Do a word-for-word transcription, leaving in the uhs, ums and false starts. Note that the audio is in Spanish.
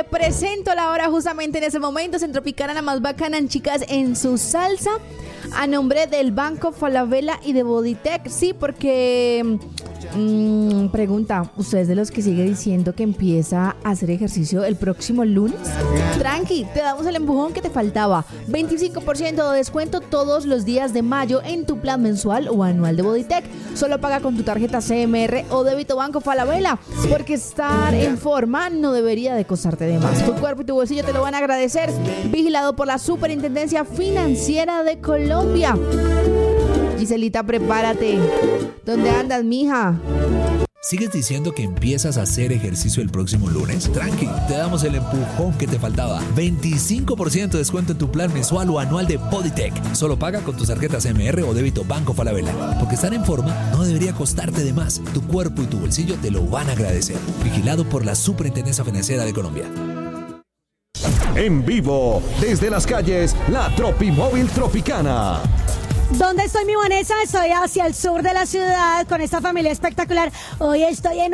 Te presento la hora justamente en ese momento. Centropicana, la más bacana, chicas, en su salsa. A nombre del Banco Falabella y de Bodytech. Sí, porque... Mmm, pregunta, ¿ustedes de los que sigue diciendo que empieza a hacer ejercicio el próximo lunes? Tranqui, te damos el empujón que te faltaba. veinticinco por ciento de descuento todos los días de mayo en tu plan mensual o anual de Bodytech. Solo paga con tu tarjeta C M R o débito Banco Falabella, porque estar en forma no debería de costarte de más. Tu cuerpo y tu bolsillo te lo van a agradecer. Vigilado por la Superintendencia Financiera de Colombia. Giselita, prepárate. ¿Dónde andas, mija? ¿Sigues diciendo que empiezas a hacer ejercicio el próximo lunes? Tranqui, te damos el empujón que te faltaba. veinticinco por ciento de descuento en tu plan mensual o anual de Bodytech. Solo paga con tus tarjetas C M R o débito Banco Falabella. Porque estar en forma no debería costarte de más. Tu cuerpo y tu bolsillo te lo van a agradecer. Vigilado por la Superintendencia Financiera de Colombia. En vivo, desde las calles, la Tropimóvil Tropicana. ¿Dónde estoy, mi Vanessa? Estoy hacia el sur de la ciudad con esta familia espectacular. Hoy estoy en